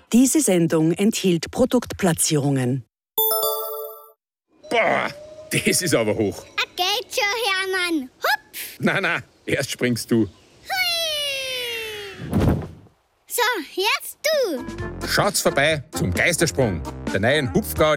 Diese Sendung enthielt Produktplatzierungen. Boah, das ist aber hoch. Geht schon, Hermann. Hupf! Na, erst springst du. Hui! So, jetzt du. Schaut's vorbei zum Geistersprung, der neuen Hupfgaudi